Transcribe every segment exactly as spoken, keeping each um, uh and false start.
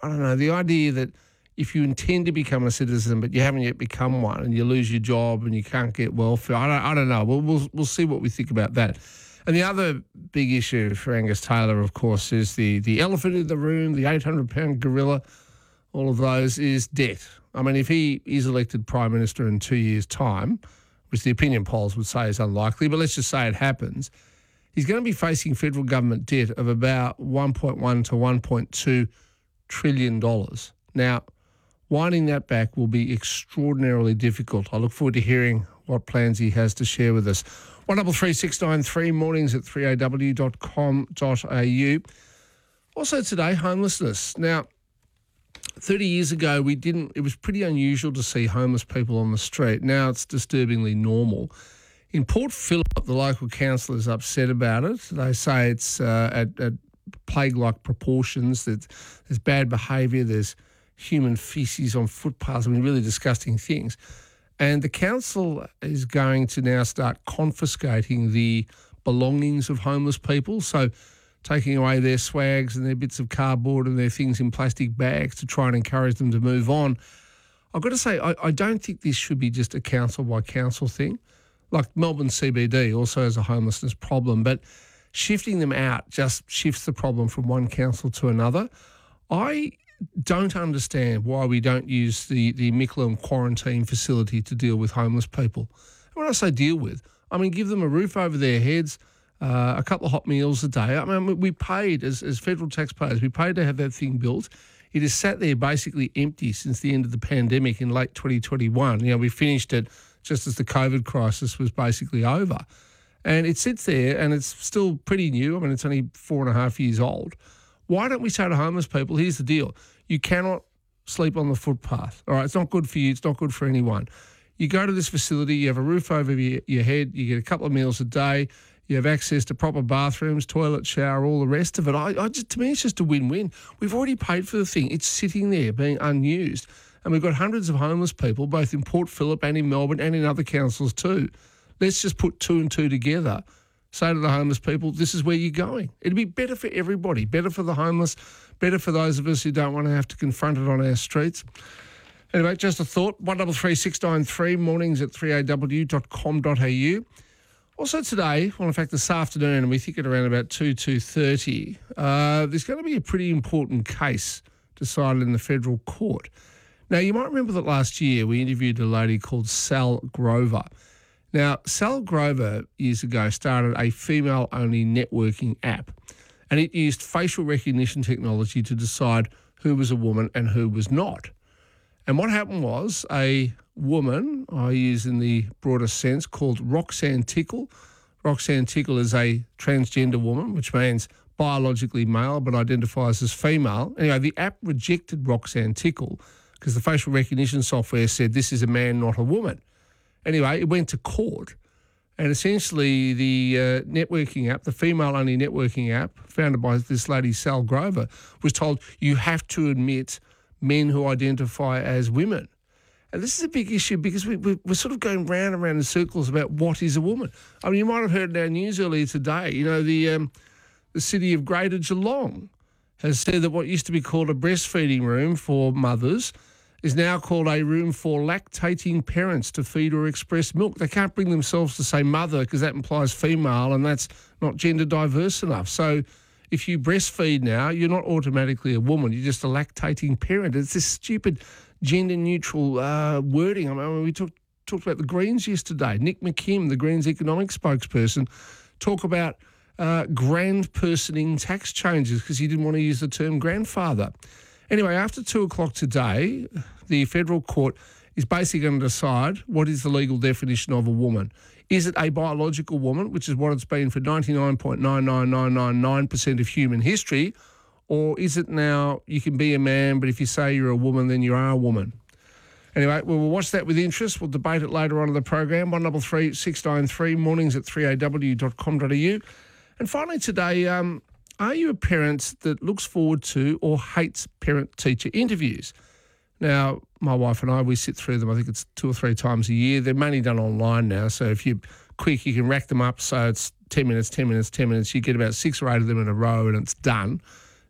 I don't know, the idea that if you intend to become a citizen but you haven't yet become one and you lose your job and you can't get welfare, I don't, I don't know. We'll, we'll, we'll see what we think about that. And the other big issue for Angus Taylor, of course, is the, the elephant in the room, the eight hundred pound gorilla, all of those, is debt. I mean, if he is elected Prime Minister in two years' time, which the opinion polls would say is unlikely, but let's just say it happens, he's going to be facing federal government debt of about one point one to one point two trillion dollars. Now, winding that back will be extraordinarily difficult. I look forward to hearing what plans he has to share with us. one three three six nine three, mornings at three a w dot com dot a u. Also today, homelessness. Now, thirty years ago, we didn't. It was pretty unusual to see homeless people on the street. Now it's disturbingly normal. In Port Phillip, the local council is upset about it. They say it's uh, at, at plague-like proportions, that there's bad behaviour, there's human faeces on footpaths, I mean, really disgusting things. And the council is going to now start confiscating the belongings of homeless people, so taking away their swags and their bits of cardboard and their things in plastic bags to try and encourage them to move on. I've got to say, I, I don't think this should be just a council-by-council thing. Like Melbourne C B D also has a homelessness problem, but shifting them out just shifts the problem from one council to another. I don't understand why we don't use the, the Mickleham quarantine facility to deal with homeless people. When I say deal with, I mean give them a roof over their heads, uh, a couple of hot meals a day. I mean, we paid, as, as federal taxpayers, we paid to have that thing built. It has sat there basically empty since the end of the pandemic in late twenty twenty-one. You know, we finished it just as the COVID crisis was basically over. And it sits there and it's still pretty new. I mean, it's only four and a half years old. Why don't we say to homeless people, here's the deal. You cannot sleep on the footpath. All right, it's not good for you. It's not good for anyone. You go to this facility, you have a roof over your, your head, you get a couple of meals a day, you have access to proper bathrooms, toilet, shower, all the rest of it. I, I just, to me, it's just a win-win. We've already paid for the thing. It's sitting there being unused. And we've got hundreds of homeless people, both in Port Phillip and in Melbourne and in other councils too. Let's just put two and two together. Say to the homeless people, this is where you're going. It'd be better for everybody, better for the homeless, better for those of us who don't want to have to confront it on our streets. Anyway, just a thought, one three three six nine three, mornings at three a w dot com dot a u. Also today, well, in fact, this afternoon, and we think at around about two, two thirty, uh, there's going to be a pretty important case decided in the federal court. Now, you might remember that last year we interviewed a lady called Sal Grover. Now, Sal Grover years ago started a female-only networking app, and it used facial recognition technology to decide who was a woman and who was not. And what happened was a woman, I use in the broader sense, called Roxanne Tickle. Roxanne Tickle is a transgender woman, which means biologically male but identifies as female. Anyway, the app rejected Roxanne Tickle because the facial recognition software said this is a man, not a woman. Anyway, it went to court, and essentially the uh, networking app, the female-only networking app founded by this lady, Sal Grover, was told you have to admit men who identify as women. And this is a big issue because we, we, we're sort of going round and round in circles about what is a woman. I mean, you might have heard in our news earlier today, you know, the um, the city of Greater Geelong has said that what used to be called a breastfeeding room for mothers is now called a room for lactating parents to feed or express milk. They can't bring themselves to say mother because that implies female and that's not gender diverse enough. So if you breastfeed now, you're not automatically a woman. You're just a lactating parent. It's this stupid gender-neutral uh, wording. I mean, we talked talked about the Greens yesterday. Nick McKim, the Greens economic spokesperson, talk about uh, grand-personing tax changes because he didn't want to use the term grandfather. Anyway, after two o'clock today, the federal court is basically going to decide what is the legal definition of a woman. Is it a biological woman, which is what it's been for ninety-nine point nine nine nine nine nine percent of human history, or is it now you can be a man, but if you say you're a woman, then you are a woman? Anyway, we'll watch that with interest. We'll debate it later on in the program. one three three six nine three, mornings at three a w dot com dot a u. And finally today, um, are you a parent that looks forward to or hates parent-teacher interviews? Now, my wife and I, we sit through them, I think it's two or three times a year. They're mainly done online now, so if you're quick, you can rack them up. So it's ten minutes, ten minutes, ten minutes. You get about six or eight of them in a row and it's done.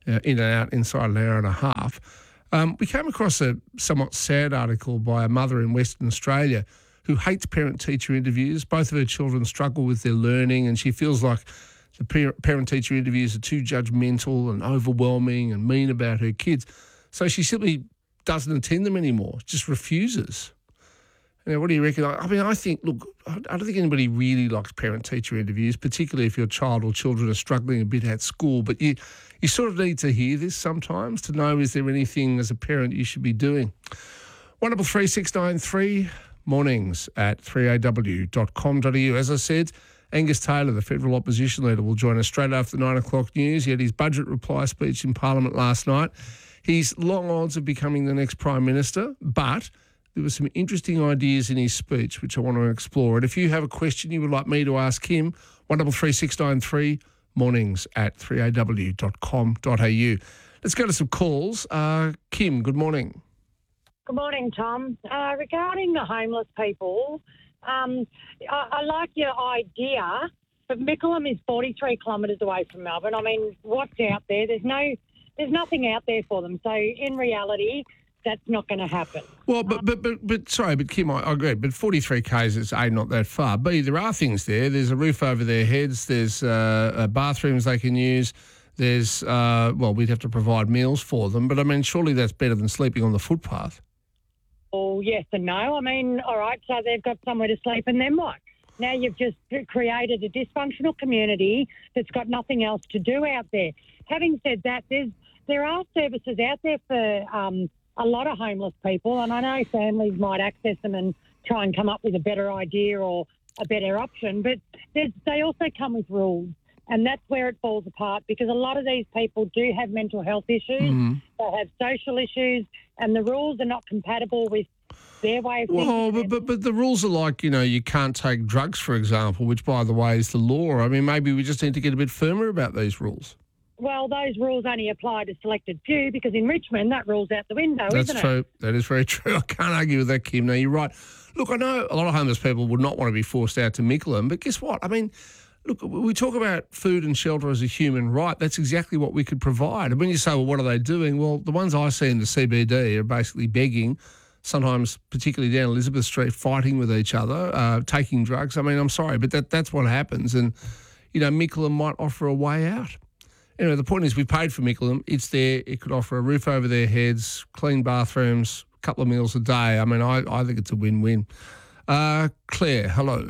uh, in and out inside an hour and a half. Um, we came across a somewhat sad article by a mother in Western Australia who hates parent-teacher interviews. Both of her children struggle with their learning, and she feels like the parent-teacher interviews are too judgmental and overwhelming and mean about her kids. So she simply doesn't attend them anymore, just refuses. Now, what do you reckon? I mean, I think, look, I don't think anybody really likes parent-teacher interviews, particularly if your child or children are struggling a bit at school. But you, you sort of need to hear this sometimes to know, is there anything as a parent you should be doing? one double three six nine three, mornings at three a w dot com dot a u. As I said, Angus Taylor, the federal opposition leader, will join us straight after the nine o'clock news. He had his budget reply speech in Parliament last night. He's long odds of becoming the next Prime Minister, but there were some interesting ideas in his speech which I want to explore. And if you have a question you would like me to ask him, one double three six nine three, mornings at three a w dot com dot a u. Let's go to some calls. Uh, Kim, good morning. Good morning, Tom. Uh, regarding the homeless people, um, I, I like your idea, but Mickleham is forty-three kilometres away from Melbourne. I mean, what's out there? There's no, there's nothing out there for them. So in reality, that's not going to happen. Well, but, but but but sorry, but Kim, I, I agree. But forty-three k's is A, not that far. B, there are things there. There's a roof over their heads. There's uh, uh, bathrooms they can use. There's uh, well, we'd have to provide meals for them. But I mean, surely that's better than sleeping on the footpath. Well, yes and no. I mean, all right, so they've got somewhere to sleep, and then what? Now you've just created a dysfunctional community that's got nothing else to do out there. Having said that, there's there are services out there for um, a lot of homeless people, and I know families might access them and try and come up with a better idea or a better option, but there's, they also come with rules, and that's where it falls apart, because a lot of these people do have mental health issues, mm. they have social issues, and the rules are not compatible with their way of thinking. Well, but, but, but the rules are like, you know, you can't take drugs, for example, which, by the way, is the law. I mean, maybe we just need to get a bit firmer about these rules. Well, those rules only apply to selected few, because in Richmond, that rule's out the window, That's isn't true. it? That is very true. I can't argue with that, Kim. No, you're right. Look, I know a lot of homeless people would not want to be forced out to Mickleham, but guess what? I mean, look, we talk about food and shelter as a human right. That's exactly what we could provide. And when you say, well, what are they doing? Well, the ones I see in the C B D are basically begging, sometimes particularly down Elizabeth Street, fighting with each other, uh, taking drugs. I mean, I'm sorry, but that that's what happens. And, you know, Mickleham might offer a way out. Anyway, the point is we paid for Mickleham. It's there. It could offer a roof over their heads, clean bathrooms, a couple of meals a day. I mean, I, I think it's a win-win. Uh, Claire, hello.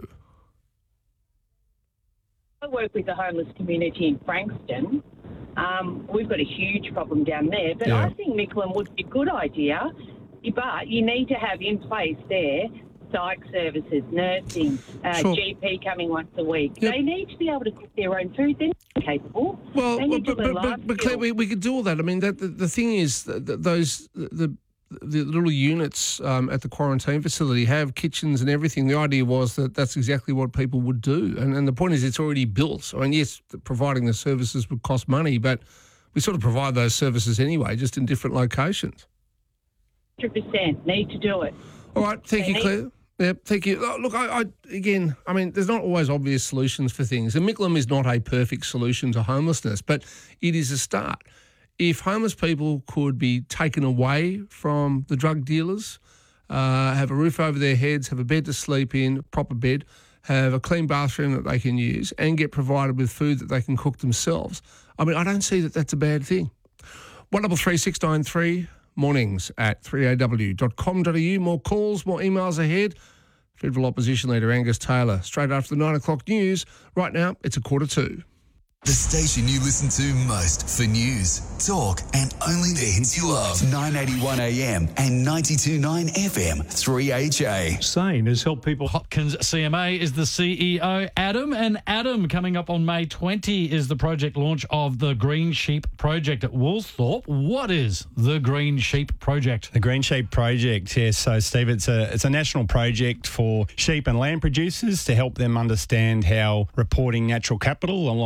I work with the homeless community in Frankston. Um, we've got a huge problem down there, but Yeah. I think Mickleham would be a good idea, but you need to have in place there psych services, nursing, uh, Sure. G P coming once a week. Yep. They need to be able to cook their own food. They're not capable. Well, they need but, to learn but, life but, but Claire, skills. we, we could do all that. I mean, that the, the thing is, that those the the little units um, at the quarantine facility have kitchens and everything. The idea was that that's exactly what people would do. And, and the point is, it's already built. I mean, yes, providing the services would cost money, but we sort of provide those services anyway, just in different locations. one hundred percent need to do it. All right. Thank They you, need- Claire. Yeah, thank you. Look, I, I again, I mean, there's not always obvious solutions for things. And Mickleham is not a perfect solution to homelessness, but it is a start. If homeless people could be taken away from the drug dealers, uh, have a roof over their heads, have a bed to sleep in, a proper bed, have a clean bathroom that they can use, and get provided with food that they can cook themselves, I mean, I don't see that that's a bad thing. one double three six nine three, mornings at three a w dot com dot a u. More calls, more emails ahead. Federal Opposition Leader Angus Taylor, straight after the nine o'clock news. Right now, it's a quarter two. The station you listen to most for news, talk, and only the hits you love. nine eighty-one A M and ninety-two point nine F M, three H A. Sane has helped people. Hopkins C M A is the C E O, Adam. And Adam, coming up on May twentieth is the project launch of the Green Sheep Project at Woolsthorpe. What is the Green Sheep Project? The Green Sheep Project, yes. So, Steve, it's a it's a national project for sheep and lamb producers to help them understand how reporting natural capital along the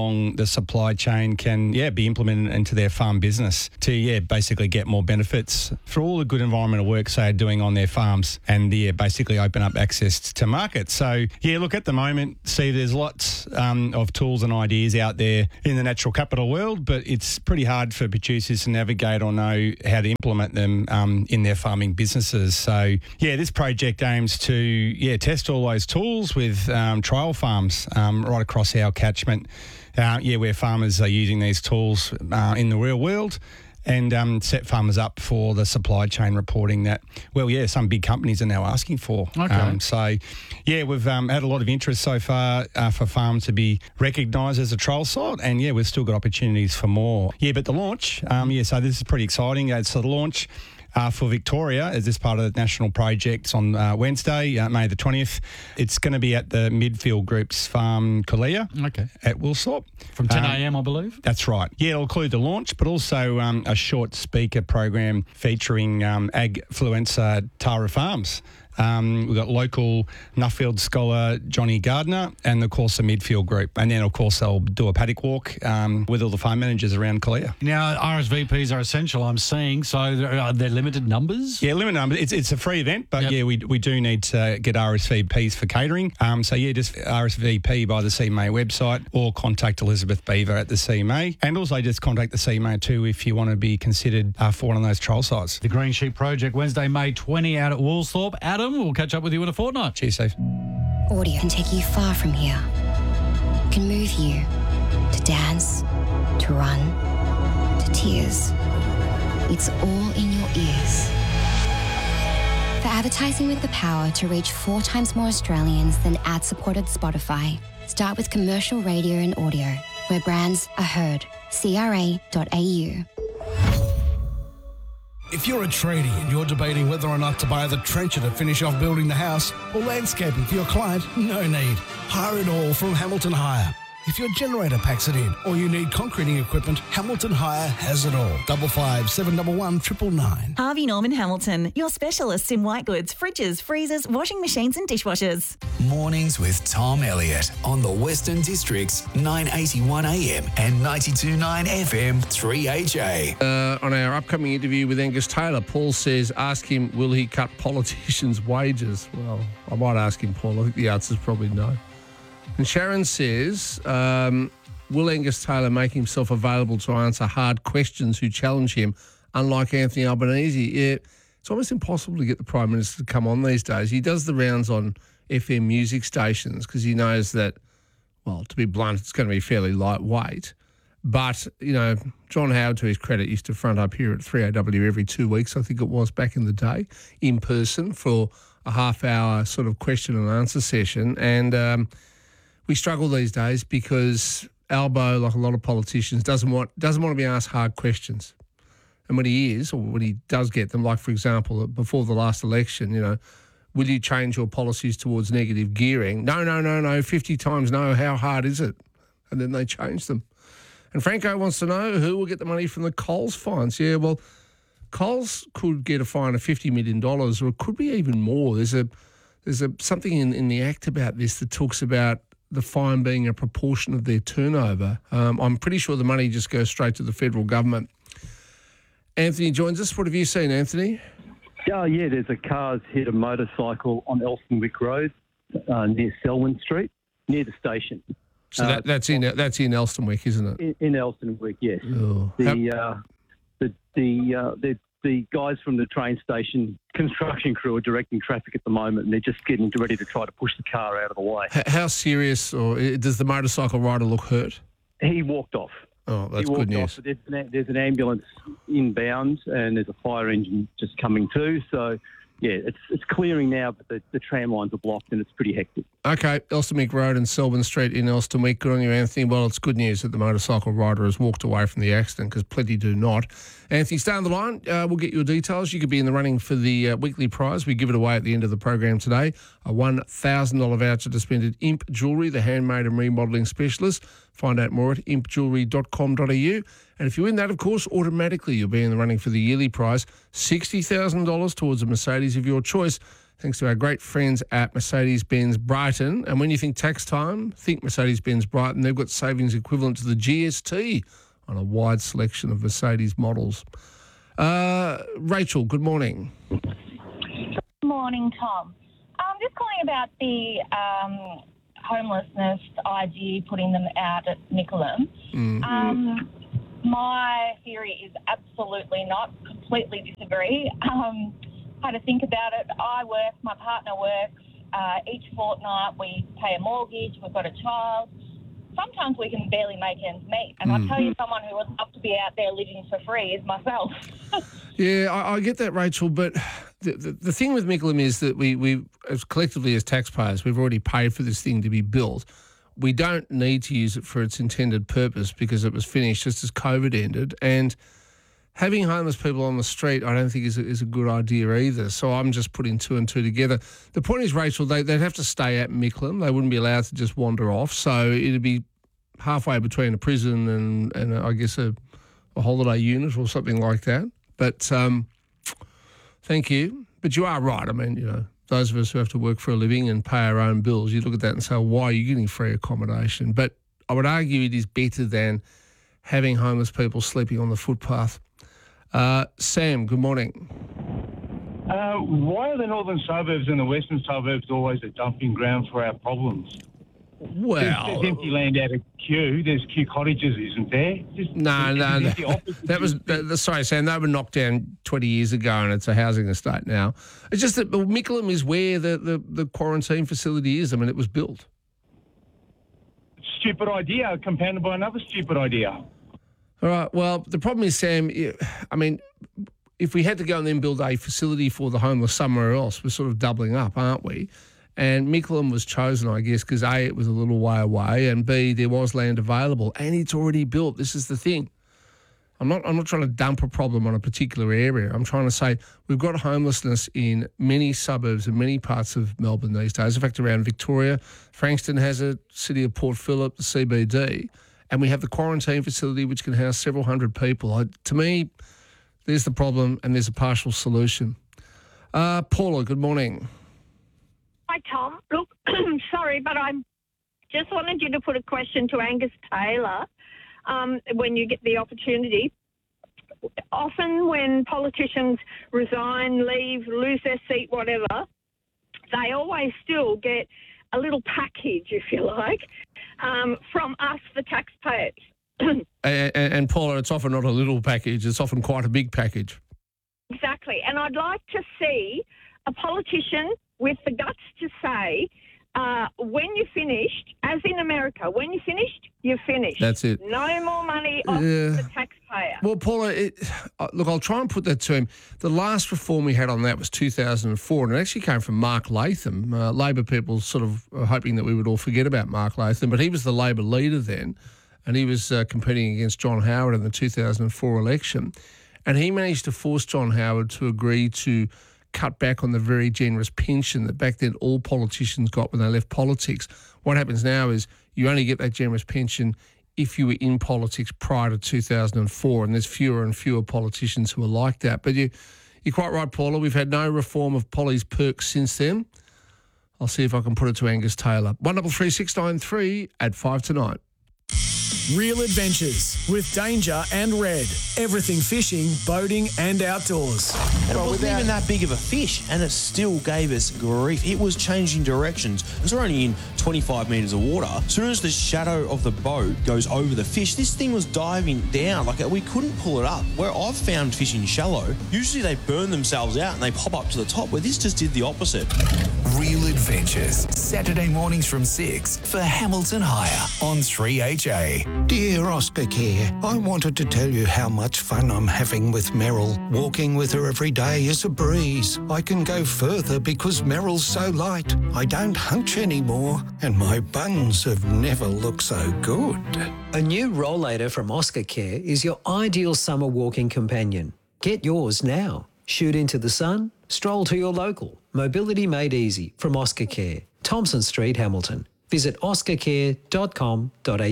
supply chain can, yeah, be implemented into their farm business to, yeah, basically get more benefits for all the good environmental work they are doing on their farms and, yeah, basically open up access to market. So, yeah, look, at the moment, see, there's lots um, of tools and ideas out there in the natural capital world, but it's pretty hard for producers to navigate or know how to implement them um, in their farming businesses. So, yeah, this project aims to, yeah, test all those tools with um, trial farms um, right across our catchment, uh, yeah, where farmers are using these tools uh, in the real world, and um, set farmers up for the supply chain reporting that, well, yeah, some big companies are now asking for. Okay. Um, so, yeah, we've um, had a lot of interest so far uh, for farms to be recognised as a trial site, and, yeah, we've still got opportunities for more. Yeah, but the launch, um, yeah, so this is pretty exciting. Uh, so the launch Uh, for Victoria, as this part of the national project on uh, Wednesday, uh, May the twentieth. It's going to be at the Midfield Group's farm, Kalia, Okay. at Woolsthorpe. From ten Um, a.m, I believe. That's right. Yeah, it'll include the launch, but also um, a short speaker program featuring um, Agfluencer Tara Farms. Um, we've got local Nuffield scholar Johnny Gardner and, of course, the Midfield Group. And then, of course, they'll do a paddock walk um, with all the farm managers around Kalia. Now, R S V Ps are essential, I'm seeing, so they're, are there limited numbers? Yeah, limited number. It's, it's a free event, but, Yep. yeah, we we do need to get R S V Ps for catering. Um, so, yeah, just R S V P by the C M A website or contact Elizabeth Beaver at the C M A. And also just contact the C M A too if you want to be considered uh, for one of those trial sites. The Green Sheep Project, Wednesday, May twentieth, out at Woolsthorpe. Adam, we'll catch up with you in a fortnight. Cheers, Steve. Audio can take you far from here. Can move you to dance, to run, to tears. It's all in your ears. For advertising with the power to reach four times more Australians than ad-supported Spotify, start with commercial radio and audio, where brands are heard. C R A dot A U. If you're a tradie and you're debating whether or not to buy the trencher to finish off building the house or landscaping for your client, no need. Hire it all from Hamilton Hire. If your generator packs it in or you need concreting equipment, Hamilton Hire has it all. Double five seven double one triple nine. Harvey Norman Hamilton, your specialists in white goods, fridges, freezers, washing machines and dishwashers. Mornings with Tom Elliott on the Western District's nine eighty-one A M and ninety-two point nine F M three H A. Uh, on our upcoming interview with Angus Taylor, Paul says, ask him, will he cut politicians' wages? Well, I might ask him, Paul. I think the answer is probably no. And Sharon says, um, will Angus Taylor make himself available to answer hard questions who challenge him, unlike Anthony Albanese? Yeah, it's almost impossible to get the Prime Minister to come on these days. He does the rounds on F M music stations because he knows that, well, to be blunt, it's going to be fairly lightweight. But, you know, John Howard, to his credit, used to front up here at three A W every two weeks, I think it was back in the day, in person for a half-hour sort of question and answer session. And um, we struggle these days because Albo, like a lot of politicians, doesn't want doesn't want to be asked hard questions. And when he is, or when he does get them, like, for example, before the last election, you know, will you change your policies towards negative gearing? No, no, no, no, fifty times no. How hard is it? And then they change them. And Franco wants to know who will get the money from the Coles fines. Yeah, well, Coles could get a fine of fifty million dollars, or it could be even more. There's a there's a something in, in the Act about this that talks about the fine being a proportion of their turnover. Um, I'm pretty sure the money just goes straight to the federal government. Anthony joins us. What have you seen, Anthony? Oh, yeah, there's a car's hit a motorcycle on Elstonwick Road uh, near Selwyn Street, near the station. So that, that's in that's in Elstonwick, isn't it? In, in Elstonwick, yes. Oh. The, uh, the the uh, the the guys from the train station construction crew are directing traffic at the moment, and they're just getting ready to try to push the car out of the way. H- how serious, or does the motorcycle rider look hurt? He walked off. Oh, that's he walked good news. Off, but there's, an, there's an ambulance inbound, and there's a fire engine just coming too. So, yeah, it's it's clearing now, but the, the tram lines are blocked, and it's pretty hectic. Okay, Elstonwick Road and Selwyn Street in Elstonwick. Good on you, Anthony. Well, it's good news that the motorcycle rider has walked away from the accident, because plenty do not. Anthony, stay on the line. Uh, we'll get your details. You could be in the running for the uh, weekly prize. We give it away at the end of the program today. A one thousand dollars voucher to spend at Imp Jewellery, the handmade and remodelling specialist. Find out more at imp jewellery dot com dot a u. And if you win that, of course, automatically you'll be in the running for the yearly prize, sixty thousand dollars towards a Mercedes of your choice. thanks to our great friends at Mercedes-Benz Brighton. And when you think tax time, think Mercedes-Benz Brighton. They've got savings equivalent to the G S T on a wide selection of Mercedes models. Uh, Rachel, good morning. Good morning, Tom. I'm just calling about the um, homelessness idea, putting them out at Mickleham. Mm. Um, my theory is absolutely not, completely disagree. Um, had to think about it. I work, my partner works. Uh, each fortnight we pay a mortgage, we've got a child. Sometimes we can barely make ends meet. And Mm. I tell you, someone who would love to be out there living for free is myself. Yeah, I, I get that, Rachel, but the, the, the thing with Mickleham is that we, we, as collectively as taxpayers, we've already paid for this thing to be built. We don't need to use it for its intended purpose because it was finished just as COVID ended. And having homeless people on the street, I don't think is a, is a good idea either. So I'm just putting two and two together. The point is, Rachel, they, they'd have to stay at Mickleham. They wouldn't be allowed to just wander off. So it'd be halfway between a prison and, and I guess a, a holiday unit or something like that. But um, thank you. But you are right. I mean, you know, those of us who have to work for a living and pay our own bills, you look at that and say, well, why are you getting free accommodation? But I would argue it is better than having homeless people sleeping on the footpath. Uh, Sam, good morning. Uh, why are the northern suburbs and the western suburbs always a dumping ground for our problems? Well, there's, there's empty land out of Kew. There's Kew Cottages, isn't there? Just, no, no, it's no. That was that, the, sorry, Sam. They were knocked down twenty years ago, and it's a housing estate now. It's just that Mickleham is where the, the, the quarantine facility is. I mean, it was built. Stupid idea, compounded by another stupid idea. All right. Well, the problem is, Sam. I mean, if we had to go and then build a facility for the homeless somewhere else, we're sort of doubling up, aren't we? And Mickleham was chosen, I guess, because A, it was a little way away, and B, there was land available, and it's already built. This is the thing. I'm not I'm not trying to dump a problem on a particular area. I'm trying to say we've got homelessness in many suburbs and many parts of Melbourne these days. In fact, around Victoria, Frankston has a city of Port Phillip, the C B D, and we have the quarantine facility which can house several hundred people. I, to me, there's the problem and there's a partial solution. Uh, Paula, good morning. Hi, Tom. Look, sorry, but I just wanted you to put a question to Angus Taylor um, when you get the opportunity. Often when politicians resign, leave, lose their seat, whatever, they always still get a little package, if you like, um, from us, the taxpayers. and, and, and Paula, it's often not a little package. It's often quite a big package. Exactly. And I'd like to see a politician with the guts to say, uh, when you're finished, as in America, when you're finished, you're finished. That's it. No more money off Yeah. the taxpayer. Well, Paula, it, uh, look, I'll try and put that to him. The last reform we had on that was two thousand four, and it actually came from Mark Latham. Uh, Labor people sort of were hoping that we would all forget about Mark Latham, but he was the Labor leader then, and he was uh, competing against John Howard in the two thousand four election. And he managed to force John Howard to agree to cut back on the very generous pension that back then all politicians got when they left politics. What happens now is you only get that generous pension if you were in politics prior to two thousand four, and there's fewer and fewer politicians who are like that. But you, you're quite right, Paula. We've had no reform of Polly's perks since then. I'll see if I can put it to Angus Taylor. one double three six nine three at five tonight. Real adventures with Danger and Red. Everything fishing, boating and outdoors. And it wasn't even that big of a fish, and it still gave us grief. It was changing directions. Because we're only in twenty-five metres of water. As soon as the shadow of the boat goes over the fish, this thing was diving down. Like, we couldn't pull it up. Where I've found fishing shallow, usually they burn themselves out and they pop up to the top, where this just did the opposite. Real Adventures, Saturday mornings from six for Hamilton Hire on three H A. Dear Oscar Care, I wanted to tell you how much fun I'm having with Meryl. Walking with her every day is a breeze. I can go further because Meryl's so light. I don't hunch anymore, and my buns have never looked so good. A new Rollator from Oscar Care is your ideal summer walking companion. Get yours now. Shoot into the sun, stroll to your local. Mobility made easy from Oscar Care. Thompson Street, Hamilton. Visit oscar care dot com dot a u.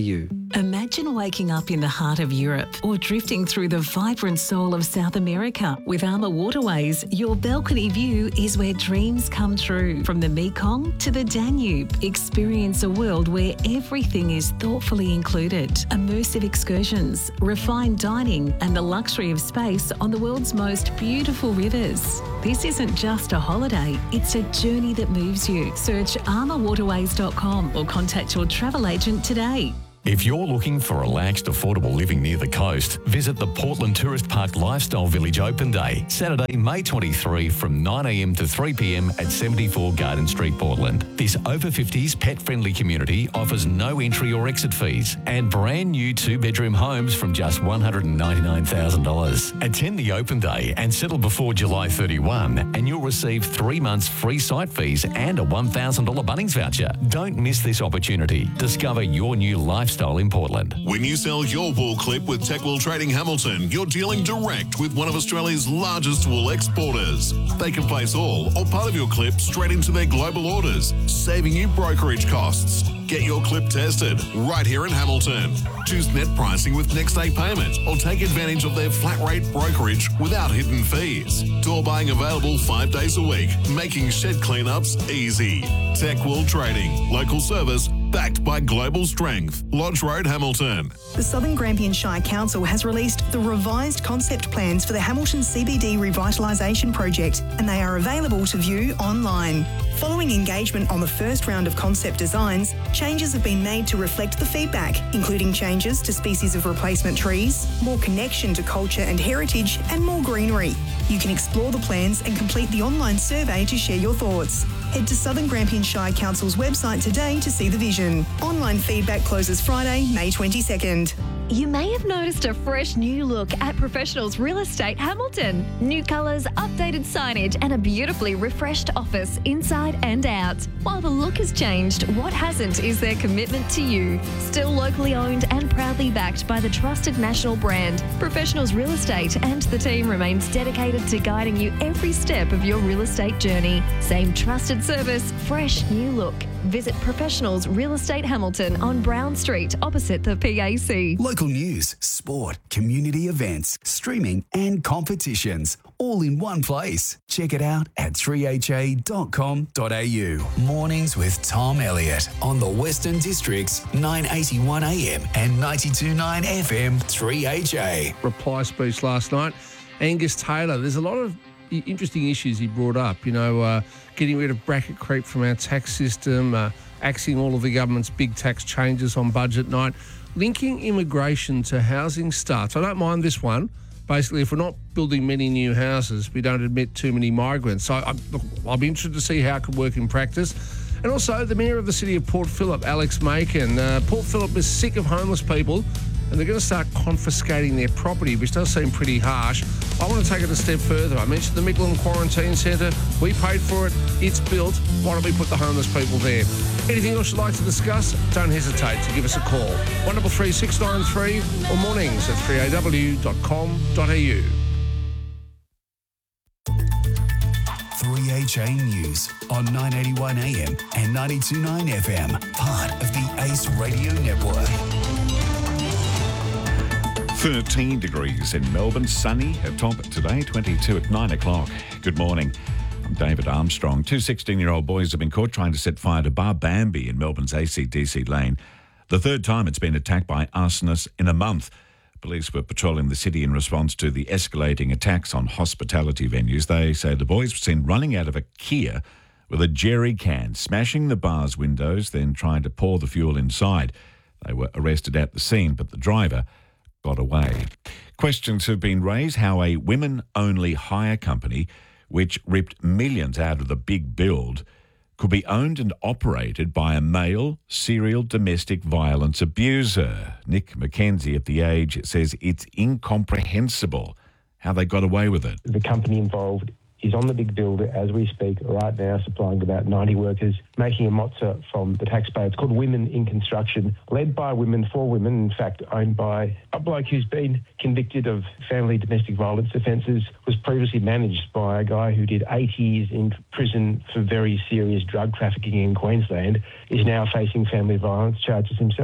Imagine waking up in the heart of Europe or drifting through the vibrant soul of South America. With Armour Waterways, your balcony view is where dreams come true. From the Mekong to the Danube, experience a world where everything is thoughtfully included. Immersive excursions, refined dining, and the luxury of space on the world's most beautiful rivers. This isn't just a holiday, it's a journey that moves you. Search armour waterways dot com or contact your travel agent today. If you're looking for relaxed, affordable living near the coast, visit the Portland Tourist Park Lifestyle Village Open Day, Saturday, May twenty-third from nine a m to three p m at seventy-four Garden Street, Portland. This over fifties pet-friendly community offers no entry or exit fees and brand new two-bedroom homes from just one hundred ninety-nine thousand dollars. Attend the Open Day and settle before July thirty-first and you'll receive three months free site fees and a one thousand dollars Bunnings voucher. Don't miss this opportunity. Discover your new lifestyle in Portland. When you sell your wool clip with Techwool Trading Hamilton, you're dealing direct with one of Australia's largest wool exporters. They can place all or part of your clip straight into their global orders, saving you brokerage costs. Get your clip tested right here in Hamilton. Choose net pricing with next day payment or take advantage of their flat rate brokerage without hidden fees. Door buying available five days a week, making shed cleanups easy. Techwool Trading, local service backed by global strength. Lodge Road, Hamilton. The Southern Grampian Shire Council has released the revised concept plans for the Hamilton C B D Revitalisation Project, and they are available to view online. Following engagement on the first round of concept designs, changes have been made to reflect the feedback, including changes to species of replacement trees, more connection to culture and heritage, and more greenery. You can explore the plans and complete the online survey to share your thoughts. Head to Southern Grampian Shire Council's website today to see the vision. Online feedback closes Friday, May twenty-second. You may have noticed a fresh new look at Professionals Real Estate Hamilton. New colours, updated signage and a beautifully refreshed office inside and out. While the look has changed, what hasn't is their commitment to you. Still locally owned and proudly backed by the trusted national brand, Professionals Real Estate, and the team remains dedicated to guiding you every step of your real estate journey. Same trusted service, fresh new look. Visit Professionals Real Estate Hamilton on Brown Street opposite the P A C. Local news, sport, community events, streaming and competitions, all in one place. Check it out at three h a dot com dot a u. Mornings with Tom Elliott on the Western District's nine eighty-one a m and ninety-two point nine F M three H A. Reply speech last night. Angus Taylor, there's a lot of interesting issues he brought up, you know, uh, getting rid of bracket creep from our tax system, uh, axing all of the government's big tax changes on budget night, linking immigration to housing starts. I don't mind this one. Basically, if we're not building many new houses, we don't admit too many migrants. So I, I'll be interested to see how it could work in practice. And also, the Mayor of the City of Port Phillip, Alex Macon. Uh, Port Phillip is sick of homeless people, and they're going to start confiscating their property, which does seem pretty harsh. I want to take it a step further. I mentioned the Midland Quarantine Centre. We paid for it. It's built. Why don't we put the homeless people there? Anything else you'd like to discuss? Don't hesitate to give us a call. one three three, six nine three or mornings at three a w dot com dot a u. three H A News on nine eighty-one A M and ninety-two point nine F M, part of the Ace Radio Network. thirteen degrees in Melbourne, sunny at top today, twenty-two at nine o'clock. Good morning. I'm David Armstrong. Two sixteen-year-old boys have been caught trying to set fire to Bar Bambi in Melbourne's A C D C lane. The third time it's been attacked by arsonists in a month. Police were patrolling the city in response to the escalating attacks on hospitality venues. They say the boys were seen running out of a Kia with a jerry can, smashing the bar's windows, then trying to pour the fuel inside. They were arrested at the scene, but the driver got away. Questions have been raised how a women-only hire company, which ripped millions out of the big build, could be owned and operated by a male serial domestic violence abuser. Nick McKenzie at The Age says it's incomprehensible how they got away with it. The company involved is on the big build as we speak right now, supplying about ninety workers, making a mozza from the taxpayer. It's called Women in Construction, led by women for women, in fact owned by a bloke who's been convicted of family domestic violence offences, was previously managed by a guy who did eight years in prison for very serious drug trafficking in Queensland, is now facing family violence charges himself.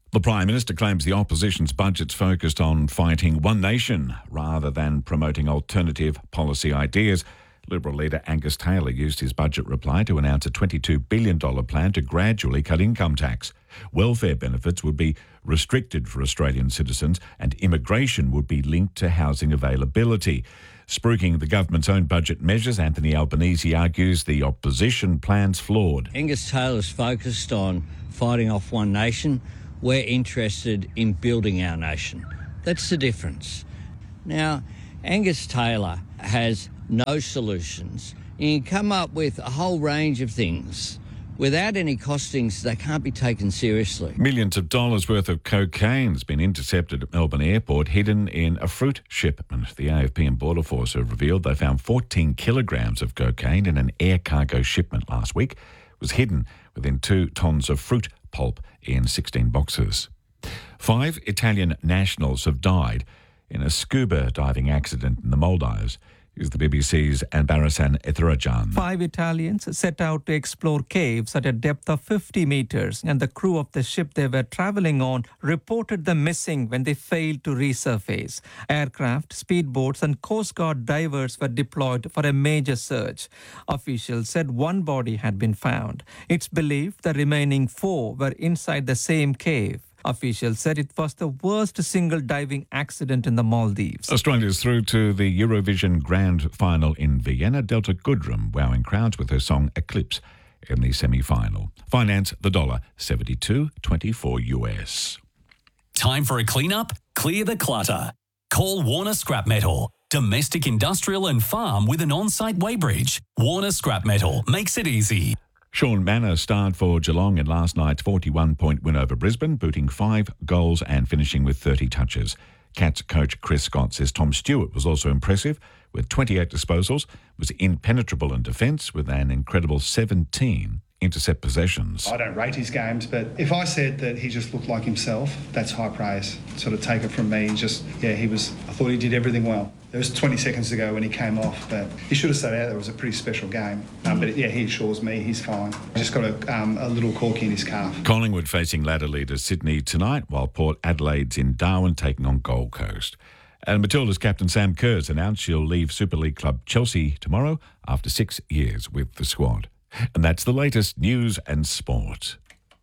The Prime Minister claims the opposition's budget's focused on fighting one nation rather than promoting alternative policy ideas. Liberal leader Angus Taylor used his budget reply to announce a twenty-two billion dollars plan to gradually cut income tax. Welfare benefits would be restricted for Australian citizens and immigration would be linked to housing availability. Spruiking the government's own budget measures, Anthony Albanese argues the opposition plan's flawed. Angus Taylor's focused on fighting off one nation. We're interested in building our nation. That's the difference. Now, Angus Taylor has no solutions. You can come up with a whole range of things. Without any costings, they can't be taken seriously. Millions of dollars worth of cocaine has been intercepted at Melbourne Airport, hidden in a fruit shipment. The A F P and Border Force have revealed they found fourteen kilograms of cocaine in an air cargo shipment last week. It was hidden within two tonnes of fruit pulp in sixteen boxes. Five Italian nationals have died in a scuba diving accident in the Maldives. Is the B B C's Anbarasan Ethirajan. Five Italians set out to explore caves at a depth of fifty metres, and the crew of the ship they were travelling on reported them missing when they failed to resurface. Aircraft, speedboats and Coast Guard divers were deployed for a major search. Officials said one body had been found. It's believed the remaining four were inside the same cave. Officials said it was the worst single diving accident in the Maldives. Australia's through to the Eurovision Grand Final in Vienna. Delta Goodrem wowing crowds with her song Eclipse in the semi-final. Finance the dollar, seventy-two twenty-four U S. Time for a clean-up? Clear the clutter. Call Warner Scrap Metal. Domestic, industrial and farm with an on-site weighbridge. Warner Scrap Metal makes it easy. Sean Manor starred for Geelong in last night's forty-one point win over Brisbane, booting five goals and finishing with thirty touches. Cats coach Chris Scott says Tom Stewart was also impressive with twenty-eight disposals, was impenetrable in defence with an incredible seventeen intercept possessions. I don't rate his games, but if I said that he just looked like himself, that's high praise. Sort of take it from me. Just, yeah, he was, I thought he did everything well. There was twenty seconds ago when he came off, but he should have stayed out. It was a pretty special game. Um, but yeah, he assures me he's fine. Just got a, um, a little corky in his calf. Collingwood facing ladder leader Sydney tonight, while Port Adelaide's in Darwin taking on Gold Coast. And Matilda's captain Sam Kerr's announced she'll leave Super League club Chelsea tomorrow after six years with the squad. And that's the latest news and sport.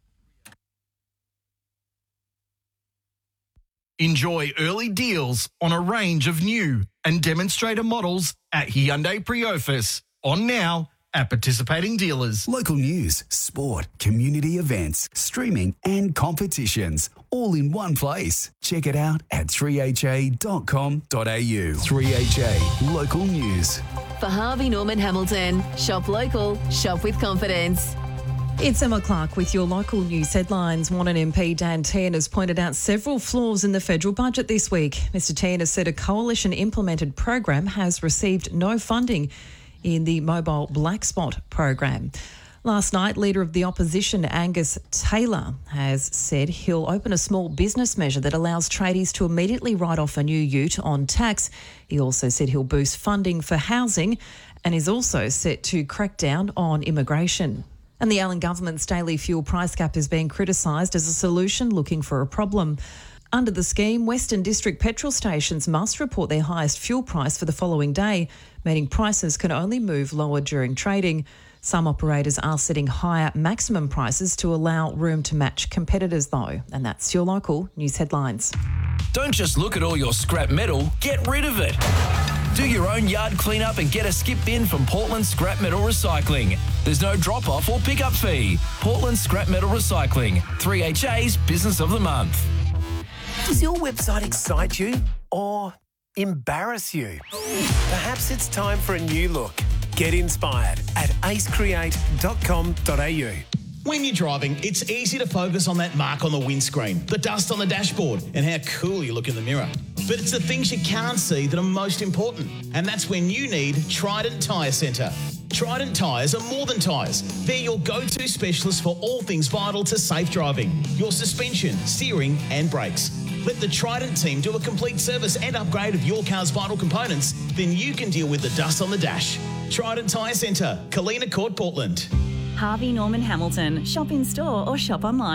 Enjoy early deals on a range of new and demonstrator models at Hyundai Priofis. On now at participating dealers. Local news, sport, community events, streaming and competitions, all in one place. Check it out at three h a dot com dot a u. three H A Local News. For Harvey Norman Hamilton, shop local, shop with confidence. It's Emma Clark with your local news headlines. Wannon M P Dan Tehan has pointed out several flaws in the federal budget this week. Mister Tehan has said a coalition-implemented program has received no funding in the mobile black spot program. Last night, Leader of the Opposition Angus Taylor has said he'll open a small business measure that allows tradies to immediately write off a new ute on tax. He also said he'll boost funding for housing and is also set to crack down on immigration. And the Allen government's daily fuel price cap is being criticised as a solution looking for a problem. Under the scheme, Western District petrol stations must report their highest fuel price for the following day, meaning prices can only move lower during trading. Some operators are setting higher maximum prices to allow room to match competitors, though. And that's your local news headlines. Don't just look at all your scrap metal, get rid of it. Do your own yard cleanup and get a skip bin from Portland Scrap Metal Recycling. There's no drop-off or pick-up fee. Portland Scrap Metal Recycling, three H A's Business of the Month. Does your website excite you or embarrass you? Perhaps it's time for a new look. Get inspired at ace create dot com dot a u. When you're driving, it's easy to focus on that mark on the windscreen, the dust on the dashboard, and how cool you look in the mirror. But it's the things you can't see that are most important, and that's when you need Trident Tyre Centre. Trident tyres are more than tyres. They're your go-to specialist for all things vital to safe driving, your suspension, steering and brakes. Let the Trident team do a complete service and upgrade of your car's vital components, then you can deal with the dust on the dash. Trident Tyre Centre, Kalina Court, Portland. Harvey Norman Hamilton. Shop in store or shop online.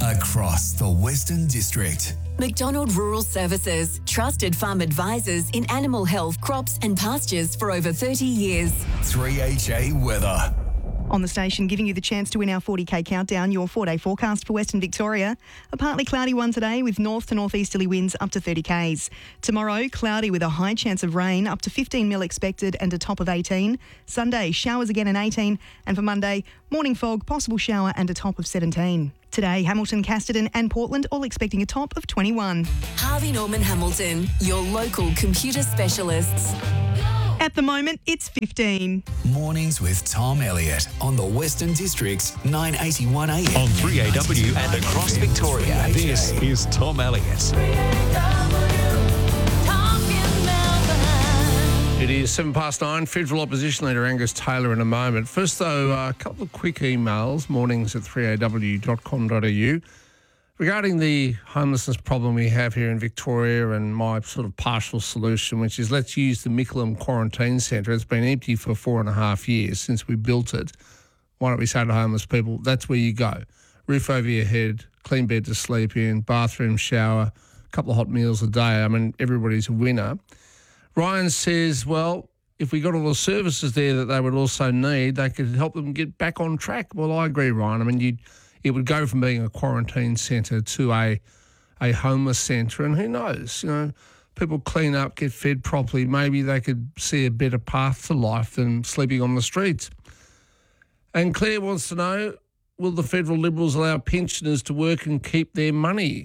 across the Western District. McDonald Rural Services, trusted farm advisors in animal health, crops and pastures for over thirty years. three H A weather. On the station, giving you the chance to win our forty K countdown, your four-day forecast for Western Victoria. A partly cloudy one today with north to northeasterly winds up to thirty Ks. Tomorrow, cloudy with a high chance of rain, up to fifteen mil expected and a top of eighteen. Sunday, showers again and eighteen. And for Monday, morning fog, possible shower and a top of seventeen. Today, Hamilton, Casterton and Portland all expecting a top of twenty-one. Harvey Norman Hamilton, your local computer specialists. At the moment, it's fifteen. Mornings with Tom Elliott on the Western District's nine eighty-one A M. On three A W and across Victoria, this is Tom Elliott. It is seven past nine. Federal Opposition Leader Angus Taylor in a moment. First, though, a couple of quick emails, mornings at three A W dot com dot a u. Regarding the homelessness problem we have here in Victoria and my sort of partial solution, which is let's use the Mickleham Quarantine Centre. It's been empty for four and a half years since we built it. Why don't we say to homeless people, that's where you go. Roof over your head, clean bed to sleep in, bathroom, shower, a couple of hot meals a day. I mean, everybody's a winner. Ryan says, well, if we got all the services there that they would also need, they could help them get back on track. Well, I agree, Ryan. I mean, you'd it would go from being a quarantine centre to a a homeless centre, and who knows, you know, people clean up, get fed properly, maybe they could see a better path to life than sleeping on the streets. And Claire wants to know, will the federal Liberals allow pensioners to work and keep their money?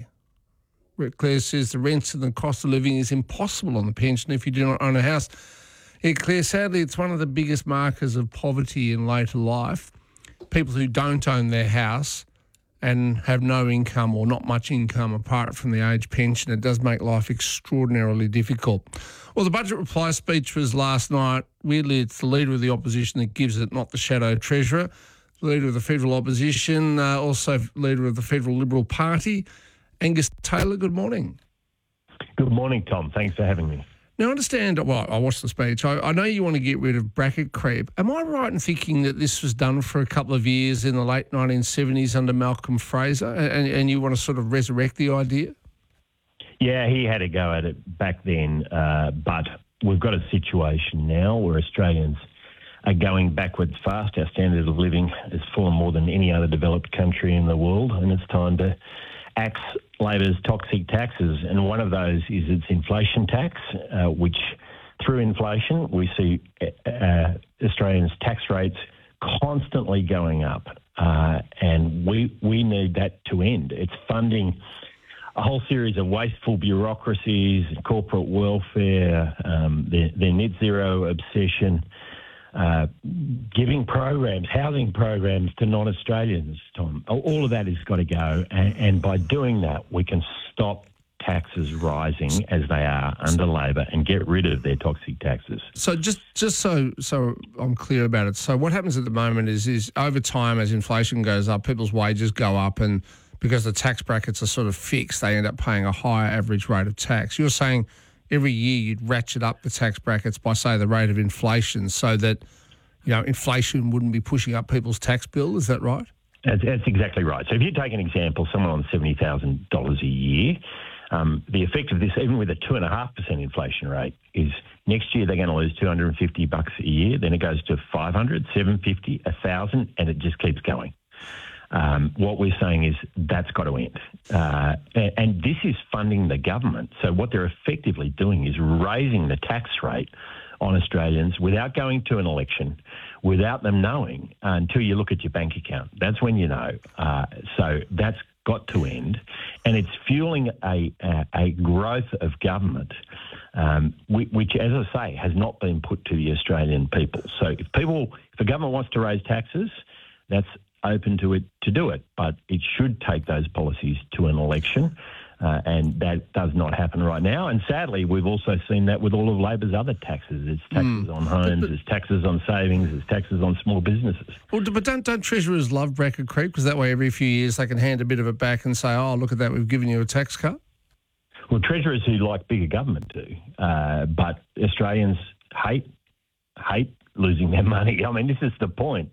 Claire says the rents and the cost of living is impossible on the pension if you do not own a house. Yeah, Claire, sadly, it's one of the biggest markers of poverty in later life. People who don't own their house and have no income or not much income apart from the age pension, it does make life extraordinarily difficult. Well, the budget reply speech was last night. Weirdly, it's the Leader of the Opposition that gives it, not the Shadow Treasurer. The Leader of the Federal Opposition, uh, also Leader of the Federal Liberal Party. Angus Taylor, good morning. Good morning, Tom. Thanks for having me. Now, I understand, well, I watched the speech. I, I know you want to get rid of bracket creep. Am I right in thinking that this was done for a couple of years in the late nineteen seventies under Malcolm Fraser, and, and you want to sort of resurrect the idea? Yeah, he had a go at it back then, uh, but we've got a situation now where Australians are going backwards fast. Our standard of living has fallen more than any other developed country in the world, and it's time to axe Labor's toxic taxes, and one of those is its inflation tax, uh, which through inflation we see uh, Australians' tax rates constantly going up, uh, and we we need that to end. It's funding a whole series of wasteful bureaucracies, corporate welfare, um, their, their net zero obsession, uh, giving programs, housing programs to non-Australians, Tom. All of that has got to go, and, and by doing that, we can stop taxes rising as they are under Labor and get rid of their toxic taxes. So just just so so I'm clear about it. So what happens at the moment is is over time, as inflation goes up, people's wages go up, and because the tax brackets are sort of fixed, they end up paying a higher average rate of tax. You're saying every year you'd ratchet up the tax brackets by, say, the rate of inflation so that, you know, inflation wouldn't be pushing up people's tax bill. Is that right? That's, that's exactly right. So if you take an example, someone on seventy thousand dollars a year, um, the effect of this, even with a two point five percent inflation rate, is next year they're going to lose two hundred fifty bucks a year. Then it goes to five hundred, seven hundred fifty, one thousand, and it just keeps going. Um, what we're saying is that's got to end. Uh, and, and this is funding the government. So what they're effectively doing is raising the tax rate on Australians without going to an election, without them knowing, uh, until you look at your bank account. That's when you know. Uh, so that's got to end. And it's fueling a, a, a growth of government, um, which, which, as I say, has not been put to the Australian people. So if people, if the government wants to raise taxes, that's open to it to do it, but it should take those policies to an election, uh, and that does not happen right now. And sadly, we've also seen that with all of Labor's other taxes. It's taxes mm. on homes, but, it's taxes on savings, it's taxes on small businesses. Well, but don't, don't treasurers love bracket creep? Because that way every few years they can hand a bit of it back and say, oh, look at that, we've given you a tax cut? Well, treasurers who like bigger government do, uh, but Australians hate, hate losing their money. I mean, this is the point.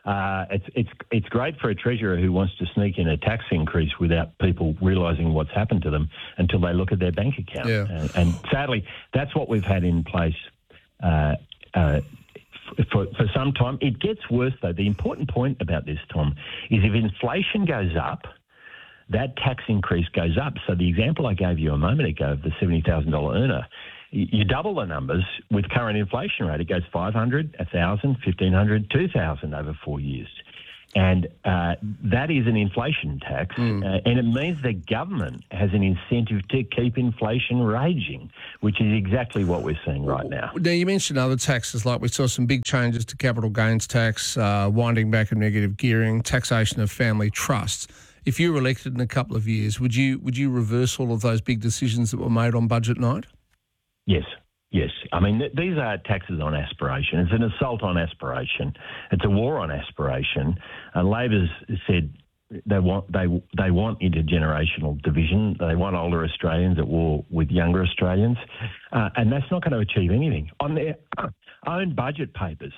Uh, it's it's it's great for a treasurer who wants to sneak in a tax increase without people realising what's happened to them until they look at their bank account. Yeah. And, and sadly, that's what we've had in place uh, uh, for for some time. It gets worse though. The important point about this, Tom, is if inflation goes up, that tax increase goes up. So the example I gave you a moment ago of the seventy thousand dollars earner, you double the numbers with current inflation rate. It goes five hundred, one thousand, fifteen hundred, two thousand over four years. And uh, that is an inflation tax. Mm. Uh, and it means the government has an incentive to keep inflation raging, which is exactly what we're seeing right now. Now, you mentioned other taxes, like we saw some big changes to capital gains tax, uh, winding back of negative gearing, taxation of family trusts. If you were elected in a couple of years, would you would you reverse all of those big decisions that were made on budget night? Yes, yes. I mean, th- these are taxes on aspiration. It's an assault on aspiration. It's a war on aspiration. Uh, Labor's said they want they they want intergenerational division. They want older Australians at war with younger Australians, uh, and that's not going to achieve anything. On their own budget papers,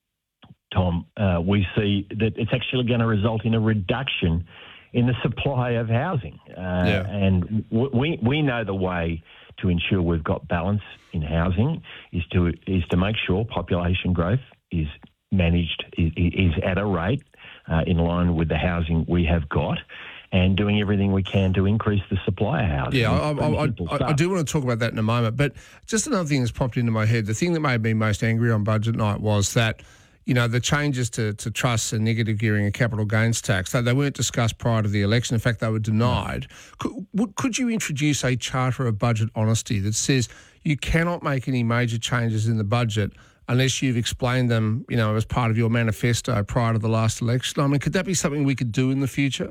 Tom, uh, we see that it's actually going to result in a reduction in the supply of housing, uh, Yeah. and w- we we know the way to ensure we've got balance in housing is to is to make sure population growth is managed is, is at a rate uh, in line with the housing we have got, and doing everything we can to increase the supply of housing. Yeah, I, It's pretty I, simple I, I stuff. do want to talk about that in a moment. But just another thing that's popped into my head, the thing that made me most angry on budget night was that, you know, the changes to, to trusts and negative gearing and capital gains tax, they, they weren't discussed prior to the election. In fact, they were denied. Could, would, could you introduce a charter of budget honesty that says you cannot make any major changes in the budget unless you've explained them, you know, as part of your manifesto prior to the last election? I mean, could that be something we could do in the future?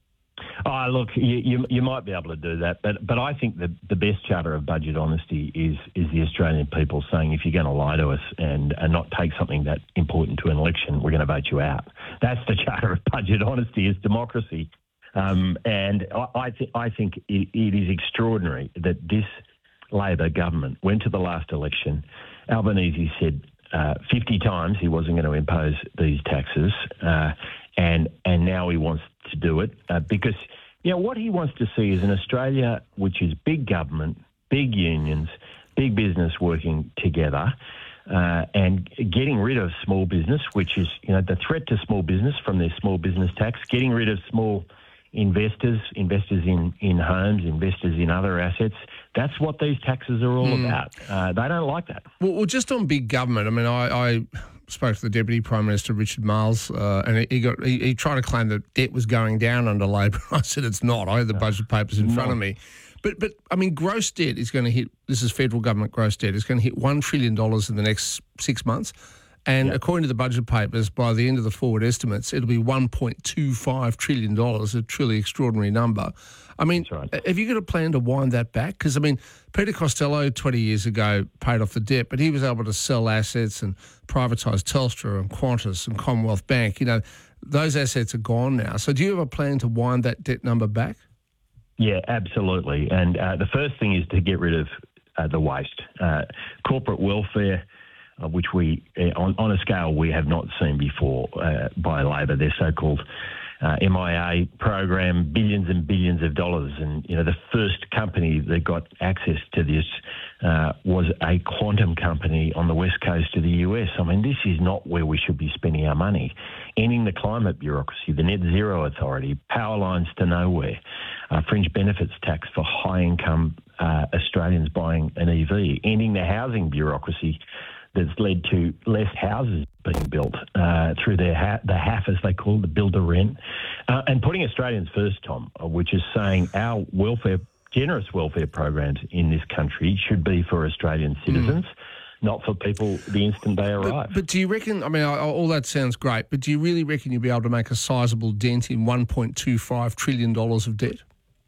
Oh, look, you, you you might be able to do that, but but I think the the best charter of budget honesty is is the Australian people saying, if you're going to lie to us and, and not take something that important to an election, we're going to vote you out. That's the charter of budget honesty, is democracy. Um, and I I, th- I think it, it is extraordinary that this Labor government went to the last election. Albanese said uh, fifty times he wasn't going to impose these taxes, uh, and and now he wants to do it uh, because, you know, what he wants to see is an Australia which is big government, big unions, big business working together, uh, and getting rid of small business, which is, you know, the threat to small business from their small business tax, getting rid of small investors, investors in, in homes, investors in other assets. That's what these taxes are all Mm. about. Uh, they don't like that. Well, well, just on big government, I mean, I, I spoke to the Deputy Prime Minister, Richard Marles, uh, and he got he, he tried to claim that debt was going down under Labor. I said it's not. I had the budget papers in front of me. But, but I mean, gross debt is going to hit, this is federal government gross debt, is going to hit one trillion dollars in the next six months. And according to the budget papers, by the end of the forward estimates, it'll be one point two five trillion dollars, a truly extraordinary number. I mean, have you got a plan to wind that back? Because, I mean, Peter Costello twenty years ago paid off the debt, but he was able to sell assets and privatise Telstra and Qantas and Commonwealth Bank. You know, those assets are gone now. So do you have a plan to wind that debt number back? Yeah, absolutely. And uh, the first thing is to get rid of uh, the waste. Uh, corporate welfare, uh, which we, uh, on, on a scale we have not seen before uh, by Labor, their so-called uh, M I A program, billions and billions of dollars. And, you know, the first company that got access to this uh, was a quantum company on the west coast of the U S. I mean, this is not where we should be spending our money. Ending the climate bureaucracy, the Net Zero Authority, power lines to nowhere, uh, fringe benefits tax for high-income uh, Australians buying an E V, ending the housing bureaucracy that's led to less houses being built uh, through their ha- the H A F, as they call it, the build-to-rent, uh, and putting Australians first, Tom, uh, which is saying our welfare, generous welfare programs in this country should be for Australian citizens, mm. not for people the instant they arrive. But, but do you reckon, I mean, I, all that sounds great, but do you really reckon you'll be able to make a sizable dent in one point two five trillion dollars of debt?